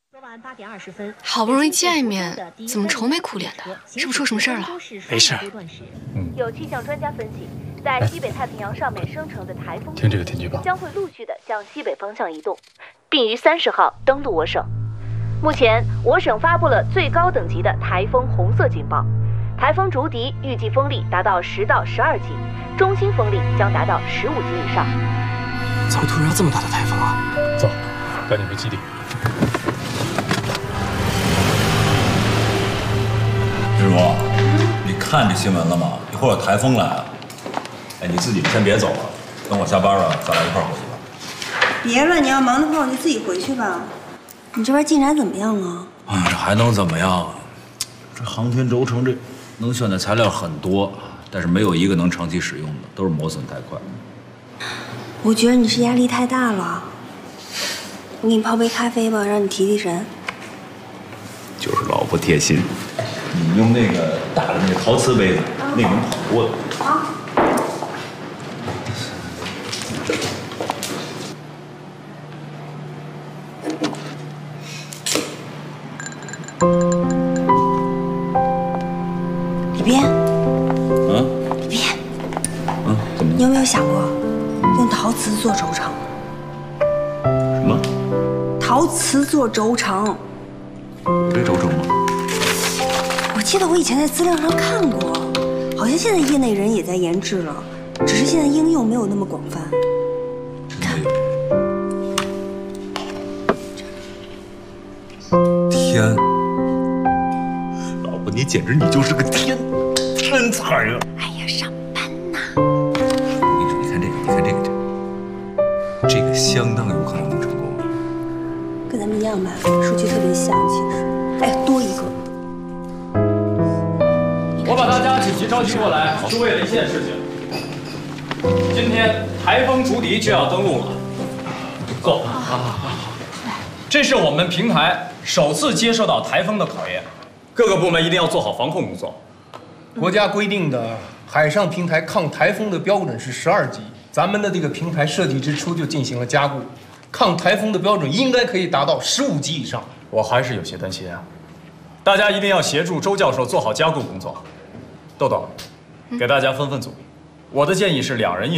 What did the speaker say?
好不容易见一面，怎么愁眉苦脸的？是不是出什么事儿了？ 没事。 有气象专家分析，在西北太平洋上面生成的台风听这个天气报将会陆续的向西北方向移动，并于30号登陆我省。目前，我省发布了最高等级的台风红色警报。台风竹笛预计风力达到10到12级，中心风力将达到15级以上。 怎么突然要这么大的台风啊？走，赶紧回基地。 师傅，你看这新闻了吗？一会儿有台风来了。哎，你自己先别走了，等我下班了，咱俩一块儿回去吧。 别了，你要忙的话，你就自己回去吧。你这边进展怎么样啊？ 啊，这还能怎么样啊？这航天轴承这能选的材料很多，但是没有一个能长期使用的，都是磨损太快。 我觉得你是压力太大了。我给你泡杯咖啡吧，让你提提神。 就是老婆贴心。你用那个大的那个陶瓷杯子，那个能跑多的。 好。李斌。李斌。 怎么了？ 你有没有想过用陶瓷做轴承？ 什么？ 陶瓷做轴承。 有这轴承吗？ 我记得我以前在资料上看过，好像现在业内人也在研制了，只是现在应用没有那么广泛。看， 天，老婆，你简直就是个天才啊！ 哎呀，上班呐！ 我跟你说，你看这个，你看这个，这个相当有可能能成功。 跟咱们一样吧，数据特别像，其实，哎，多一个。 我把大家紧急召集过来，是为了一件事情。今天台风竹笛就要登陆了，走。这是我们平台首次接受到台风的考验，各个部门一定要做好防控工作。 国家规定的海上平台抗台风的标准是12级，咱们的这个平台设计之初就进行了加固，抗台风的标准应该可以达到15级以上。 我还是有些担心啊，大家一定要协助周教授做好加固工作。豆豆，给大家分组。我的建议是2人1